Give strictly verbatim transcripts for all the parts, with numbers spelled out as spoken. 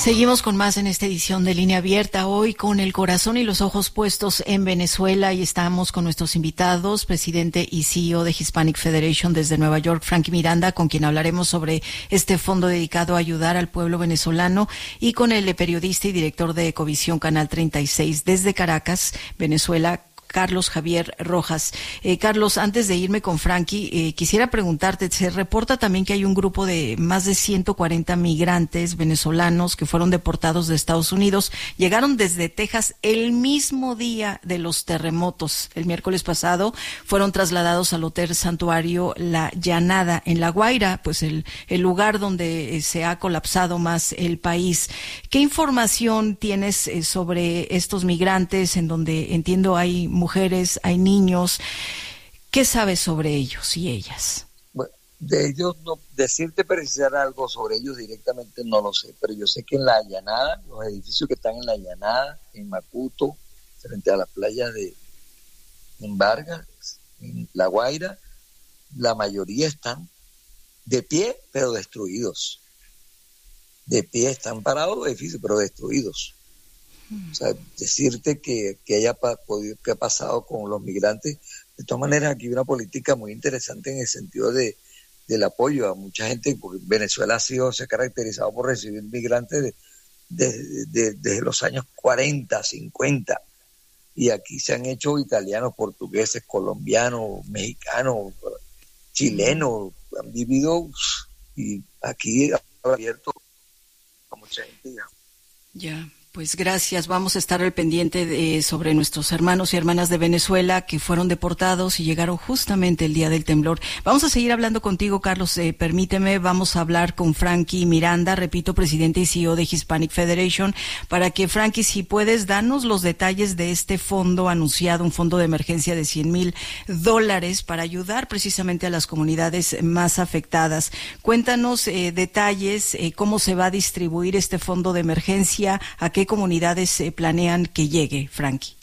Seguimos con más en esta edición de Línea Abierta, hoy con el corazón y los ojos puestos en Venezuela, y estamos con nuestros invitados, presidente y C E O de Hispanic Federation desde Nueva York, Frankie Miranda, con quien hablaremos sobre este fondo dedicado a ayudar al pueblo venezolano, y con el periodista y director de Ecovisión Canal treinta y seis desde Caracas, Venezuela, Carlos Javier Rojas. Eh, Carlos, antes de irme con Frankie, eh, quisiera preguntarte, se reporta también que hay un grupo de más de ciento cuarenta migrantes venezolanos que fueron deportados de Estados Unidos, llegaron desde Texas el mismo día de los terremotos. El miércoles pasado fueron trasladados al Hotel Santuario La Llanada en La Guaira, pues el, el lugar donde eh, se ha colapsado más el país. ¿Qué información tienes eh, sobre estos migrantes, en donde entiendo hay mujeres, hay niños? ¿Qué sabes sobre ellos y ellas? Bueno, de ellos, no, decirte precisar algo sobre ellos directamente no lo sé, pero yo sé que en La Llanada, los edificios que están en La Llanada, en Macuto, frente a la playa de en Vargas, en La Guaira, la mayoría están de pie, pero destruidos. De pie están parados los edificios, pero destruidos. O sea, decirte que, que haya pa, podido, que ha pasado con los migrantes. De todas maneras, aquí hay una política muy interesante en el sentido de del apoyo a mucha gente, porque Venezuela ha sido, se ha caracterizado por recibir migrantes de, de, de, desde los años cuarenta, cincuenta, y aquí se han hecho italianos, portugueses, colombianos, mexicanos, chilenos, han vivido, y aquí ha abierto a mucha gente ya. Ya. Pues gracias, vamos a estar al pendiente de, sobre nuestros hermanos y hermanas de Venezuela que fueron deportados y llegaron justamente el día del temblor. Vamos a seguir hablando contigo, Carlos, eh, permíteme, vamos a hablar con Frankie Miranda, repito, presidente y C E O de Hispanic Federation, para que, Frankie, si puedes, danos los detalles de este fondo anunciado, un fondo de emergencia de cien mil dólares para ayudar precisamente a las comunidades más afectadas. Cuéntanos eh, detalles, eh, cómo se va a distribuir este fondo de emergencia, a qué comunidades se planean que llegue, Frankie.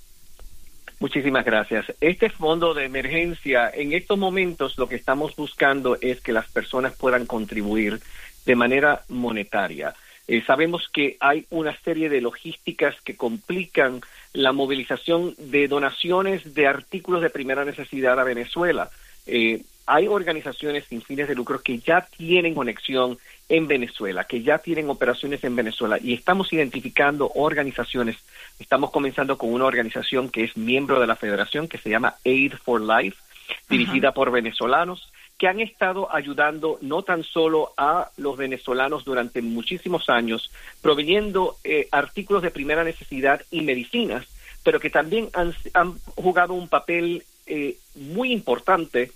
Muchísimas gracias. Este fondo de emergencia, en estos momentos lo que estamos buscando es que las personas puedan contribuir de manera monetaria. Eh, sabemos que hay una serie de logísticas que complican la movilización de donaciones de artículos de primera necesidad a Venezuela. Eh, hay organizaciones sin fines de lucro que ya tienen conexión en Venezuela, que ya tienen operaciones en Venezuela, y estamos identificando organizaciones. Estamos comenzando con una organización que es miembro de la federación, que se llama Aid for Life, dirigida uh-huh. por venezolanos, que han estado ayudando no tan solo a los venezolanos durante muchísimos años, proveyendo eh, artículos de primera necesidad y medicinas, pero que también han, han jugado un papel eh, muy importante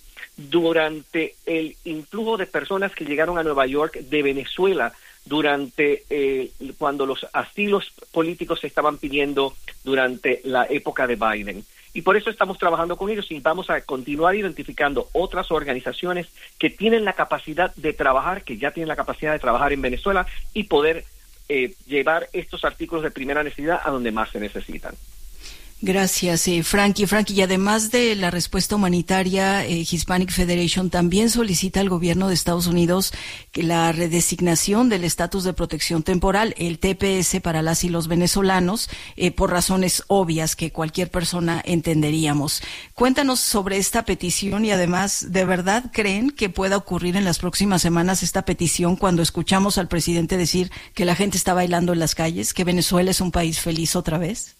durante el influjo de personas que llegaron a Nueva York de Venezuela durante eh, cuando los asilos políticos se estaban pidiendo durante la época de Biden. Y por eso estamos trabajando con ellos y vamos a continuar identificando otras organizaciones que tienen la capacidad de trabajar, que ya tienen la capacidad de trabajar en Venezuela y poder eh, llevar estos artículos de primera necesidad a donde más se necesitan. Gracias, eh, Frankie. Frankie, y además de la respuesta humanitaria, eh, Hispanic Federation también solicita al gobierno de Estados Unidos que la redesignación del estatus de protección temporal, el T P S, para las y los venezolanos, eh, por razones obvias que cualquier persona entenderíamos. Cuéntanos sobre esta petición y además, ¿de verdad creen que pueda ocurrir en las próximas semanas esta petición cuando escuchamos al presidente decir que la gente está bailando en las calles, que Venezuela es un país feliz otra vez?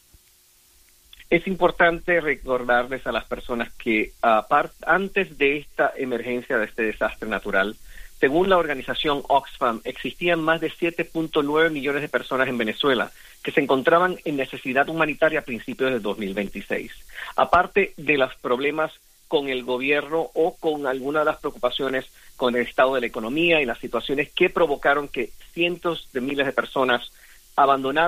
Es importante recordarles a las personas que apart, antes de esta emergencia, de este desastre natural, según la organización Oxfam, existían más de siete punto nueve millones de personas en Venezuela que se encontraban en necesidad humanitaria a principios de dos mil veintiséis. Aparte de los problemas con el gobierno o con algunas de las preocupaciones con el estado de la economía y las situaciones que provocaron que cientos de miles de personas abandonaran